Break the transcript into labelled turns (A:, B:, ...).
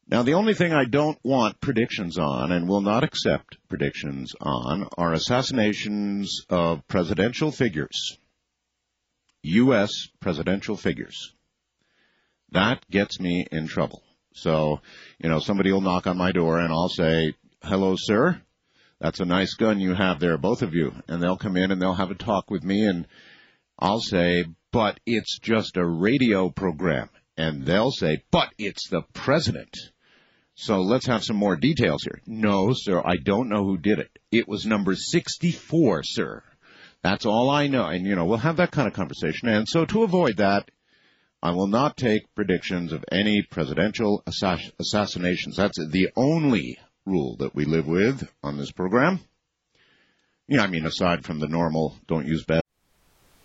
A: Now, the only thing I don't want predictions on and will not accept predictions on are assassinations of presidential figures, U.S. presidential figures. That gets me in trouble. So, somebody will knock on my door and I'll say, "Hello, sir. That's a nice gun you have there, both of you." And they'll come in and they'll have a talk with me and I'll say, "But it's just a radio program." And they'll say, "But it's the president. So let's have some more details here." "No, sir, I don't know who did it. It was number 64, sir. That's all I know." And, we'll have that kind of conversation. And so to avoid that, I will not take predictions of any presidential assassinations. That's the only rule that we live with on this program. Aside from the normal, don't use bad